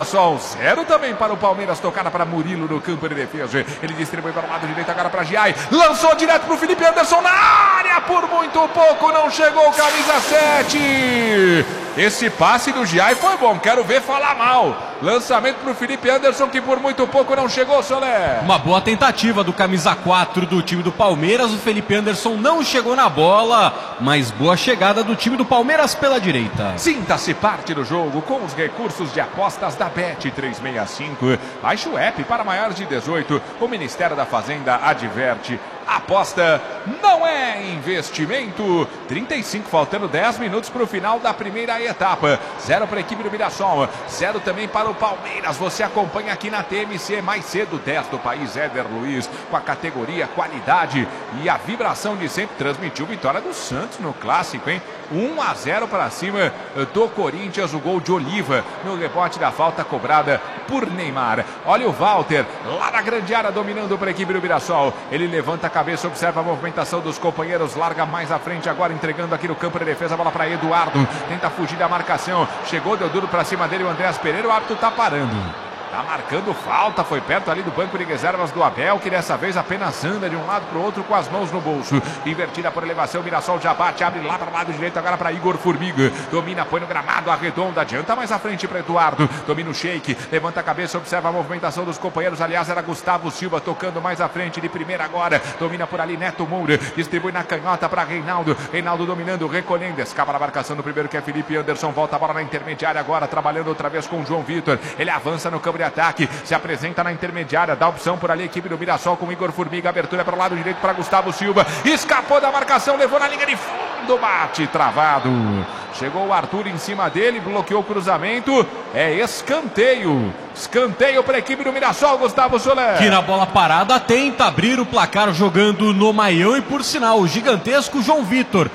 Mirassol. 0 também para o Palmeiras. Tocada para Murilo no campo de defesa. Ele distribui para o lado direito agora para Giai. Lançou direto para o Felipe Anderson na área. Por muito pouco não chegou o camisa 7. Esse passe do Giai foi bom. Quero ver falar mal. Lançamento para o Felipe Anderson que por muito pouco não chegou, Soler. Uma boa tentativa do camisa 4 do time do Palmeiras. O Felipe Anderson não chegou na bola, mas boa chegada do time do Palmeiras pela direita. Sinta-se parte do jogo com os recursos de apostas da Bet365. Baixe o app para maiores de 18. O Ministério da Fazenda adverte. Aposta não é investimento. 35, faltando 10 minutos para o final da primeira etapa. 0 para a equipe do Mirassol, 0 também para o Palmeiras. Você acompanha aqui na TMC mais cedo, 10 do país, Éder Luiz, com a categoria, qualidade e a vibração de sempre. Transmitiu vitória do Santos no clássico, hein? 1-0 para cima do Corinthians, o gol de Oliva no rebote da falta cobrada por Neymar. Olha o Walter lá na grande área dominando para a equipe do Mirassol. Ele levanta a cabeça, observa a movimentação dos companheiros, larga mais à frente agora, entregando aqui no campo de defesa, a bola para Eduardo, tenta fugir da marcação, chegou, deu duro para cima dele o Andréas Pereira, o árbitro tá parando. Tá marcando falta, foi perto ali do banco de reservas do Abel, que dessa vez apenas anda de um lado para o outro com as mãos no bolso. Invertida por elevação, Mirassol já bate, abre lá para o lado direito agora para Igor Formiga. Domina, põe no gramado, arredonda, adianta mais à frente para Eduardo. Domina o Sheik, levanta a cabeça, observa a movimentação dos companheiros. Aliás, era Gustavo Silva tocando mais à frente de primeira agora. Domina por ali Neto Moura, distribui na canhota para Reinaldo. Reinaldo dominando, recolhendo, escapa na marcação do primeiro que é Felipe Anderson. Volta a bola na intermediária agora, trabalhando outra vez com o João Vitor. Ele avança no campo de ataque, se apresenta na intermediária, dá opção por ali a equipe do Mirassol com Igor Formiga, abertura para o lado direito para Gustavo Silva, escapou da marcação, levou na linha de fundo, bate travado, chegou o Arthur em cima dele, bloqueou o cruzamento, é escanteio para a equipe do Mirassol, Gustavo Soler. Que na bola parada tenta abrir o placar jogando no Maião e por sinal, o gigantesco João Vitor,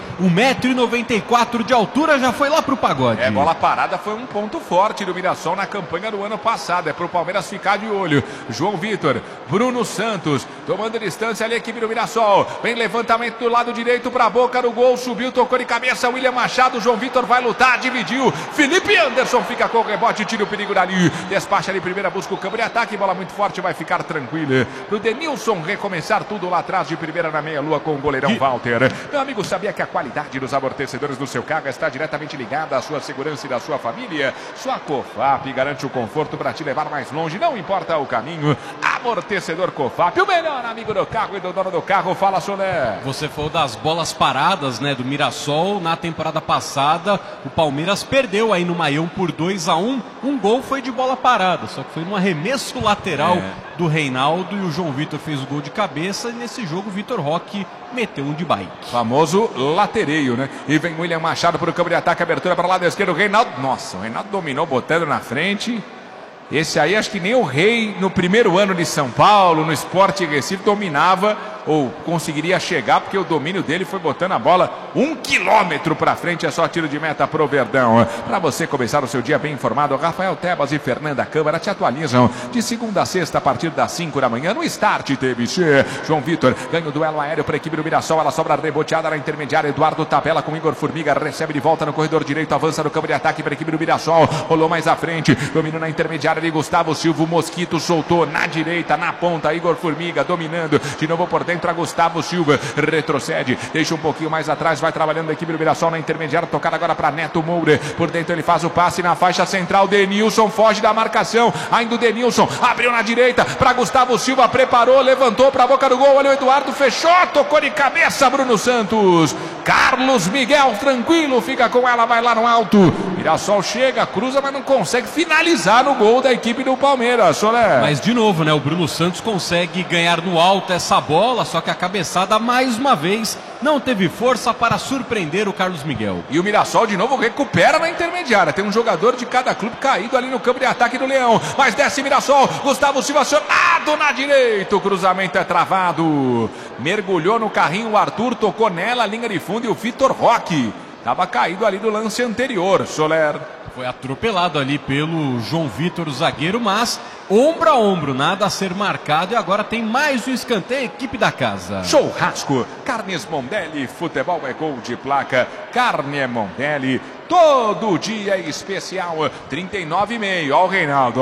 1,94 m de altura, já foi lá pro pagode. Bola parada foi um ponto forte do Mirassol na campanha do ano passado, é pro Palmeiras ficar de olho. João Vitor, Bruno Santos, tomando distância ali a equipe do Mirassol, vem levantamento do lado direito pra boca do gol, subiu, tocou de cabeça, William Machado, João Vitor vai lutar, dividiu, Felipe Anderson fica com o rebote, tira o perigo dali, despacha ali primeira, busca o campo de ataque, bola muito forte, vai ficar tranquila pro Denilson recomeçar tudo lá atrás de primeira na meia-lua com o goleirão Walter. Meu amigo, sabia que a qualidade dos amortecedores do seu carro está diretamente ligada à sua segurança e da sua família? Sua Cofap garante o conforto para te levar mais longe, não importa o caminho. Amortecedor Cofap, o melhor amigo do carro e do dono do carro. Fala, Soler. Você falou das bolas paradas, né, do Mirassol. Na temporada passada, o Palmeiras perdeu aí no Maião por 2-1. Um gol foi de bola parada, só que foi num arremesso lateral do Reinaldo e o João Vitor fez o gol de cabeça. E nesse jogo, o Vitor Roque meteu um de bike. Famoso latereio, né? E vem William Machado para o campo de ataque, abertura para o lado esquerdo. Reinaldo, nossa, o Reinaldo dominou, botando na frente. Esse aí acho que nem o Rei no primeiro ano de São Paulo, no Sport Recife, dominava ou conseguiria chegar, porque o domínio dele foi botando a bola 1 quilômetro para frente. É só tiro de meta pro Verdão. Para você começar o seu dia bem informado, Rafael Tebas e Fernanda Câmara te atualizam de segunda a sexta a partir das 5 da manhã no Start TVC. João Vitor ganha o duelo aéreo para a equipe do Mirassol, ela sobra reboteada na intermediária, Eduardo tabela com Igor Formiga, recebe de volta no corredor direito, avança no campo de ataque para a equipe do Mirassol, rolou mais à frente, domina na intermediária de Gustavo Silva, o Mosquito soltou na direita, na ponta, Igor Formiga dominando, de novo por dentro a Gustavo Silva, retrocede, deixa um pouquinho mais atrás, vai trabalhando a equipe do Mirassol na intermediária, tocada agora para Neto Moura, por dentro ele faz o passe na faixa central, Denilson foge da marcação, ainda o Denilson, abriu na direita, para Gustavo Silva, preparou, levantou para a boca do gol, olha o Eduardo, fechou, tocou de cabeça, Bruno Santos, Carlos Miguel, tranquilo, fica com ela, vai lá no alto, Mirassol chega, cruza, mas não consegue finalizar no gol da equipe do Palmeiras, Soler. Mas de novo, né, o Bruno Santos consegue ganhar no alto essa bola, só que a cabeçada mais uma vez não teve força para surpreender o Carlos Miguel. E o Mirassol de novo recupera na intermediária, tem um jogador de cada clube caído ali no campo de ataque do Leão, mas desce Mirassol, Gustavo Silva acionado na direita, o cruzamento é travado, mergulhou no carrinho o Arthur, tocou nela, linha de fundo, e o Vitor Roque estava caído ali do lance anterior, Soler. Foi atropelado ali pelo João Vitor, o zagueiro, mas ombro a ombro, nada a ser marcado. E agora tem mais um escanteio, equipe da casa. Churrasco, Carnes Mondelli, futebol é gol de placa, carne Mondelli, todo dia é especial, 39,5, ó o Reinaldo.